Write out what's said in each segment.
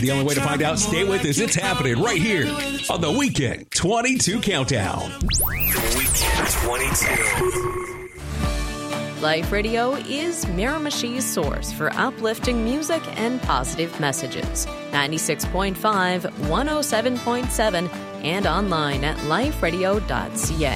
The only way to find out, stay with us. It's happening right here on the Weekend 22 Countdown. The Weekend 22. Life Radio is Miramichi's source for uplifting music and positive messages. 96.5, 107.7, and online at liferadio.ca.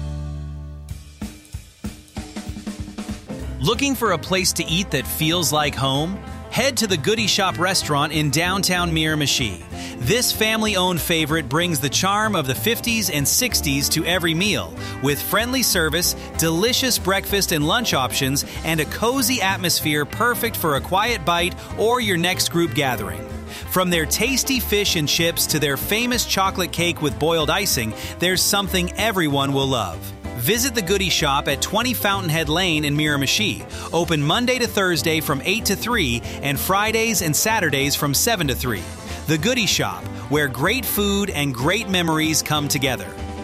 Looking for a place to eat that feels like home? Head to the Goody Shop restaurant in downtown Miramichi. This family-owned favorite brings the charm of the 50s and 60s to every meal, with friendly service, delicious breakfast and lunch options, and a cozy atmosphere perfect for a quiet bite or your next group gathering. From their tasty fish and chips to their famous chocolate cake with boiled icing, there's something everyone will love. Visit the Goody Shop at 20 Fountainhead Lane in Miramichi. Open Monday to Thursday from 8 to 3 and Fridays and Saturdays from 7 to 3. The Goody Shop, where great food and great memories come together.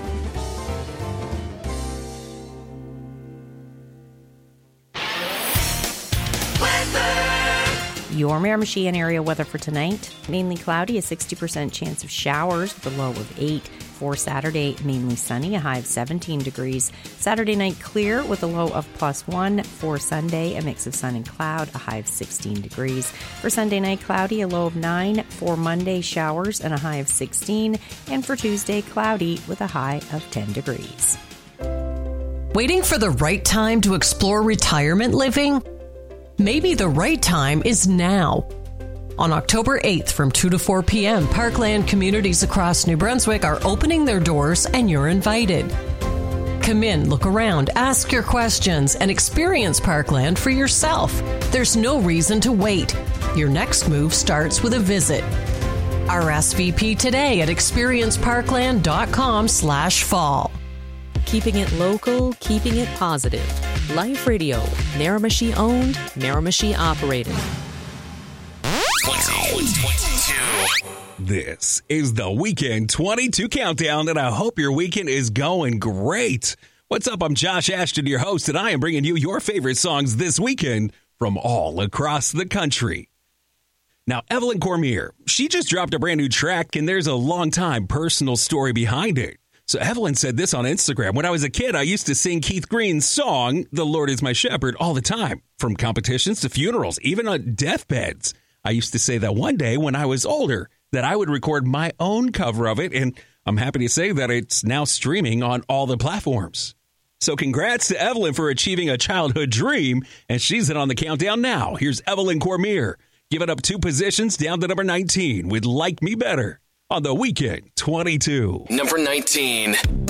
Your Miramichi and area weather for tonight. Mainly cloudy, a 60% chance of showers with a low of 8. For Saturday, mainly sunny, a high of 17 degrees. Saturday night clear with a low of +1. For Sunday, a mix of sun and cloud, a high of 16 degrees. For Sunday night, cloudy, a low of 9. For Monday, showers and a high of 16. And for Tuesday, cloudy with a high of 10 degrees. Waiting for the right time to explore retirement living? Maybe the right time is now. On October 8th from 2 to 4 p.m., Parkland communities across New Brunswick are opening their doors and you're invited. Come in, look around, ask your questions, and experience Parkland for yourself. There's no reason to wait. Your next move starts with a visit. RSVP today at experienceparkland.com/fall. Keeping it local, keeping it positive. Life Radio, Miramichi owned, Miramichi operated. 22. This is the Weekend 22 Countdown, and I hope your weekend is going great. What's up? I'm Josh Ashton, your host, and I am bringing you your favorite songs this weekend from all across the country. Now, Evelyn Cormier, she just dropped a brand new track, and there's a long-time personal story behind it. So Evelyn said this on Instagram. When I was a kid, I used to sing Keith Green's song, The Lord is My Shepherd, all the time, from competitions to funerals, even on deathbeds. I used to say that one day when I was older that I would record my own cover of it, and I'm happy to say that it's now streaming on all the platforms. So congrats to Evelyn for achieving a childhood dream, and she's in on the countdown now. Here's Evelyn Cormier, giving up 2 positions down to number 19 with Like Me Better on the Weekend 22. Number 19.